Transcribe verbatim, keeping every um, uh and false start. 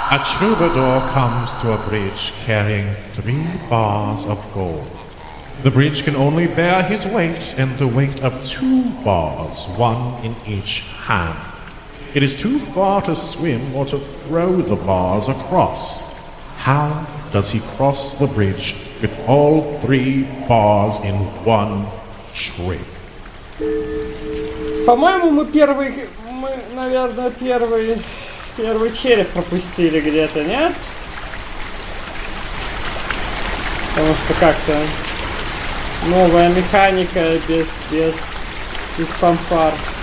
A troubadour comes to a bridge carrying three bars of gold. The bridge can only bear his weight and the weight of two bars, one in each hand. It is too far to swim or to throw the bars across. How does he cross the bridge with all three bars in one trip? По-моему, мы первый, мы, наверное, первый, первый череп пропустили где-то, нет? Потому что как-то новая механика без, без, без фанфар.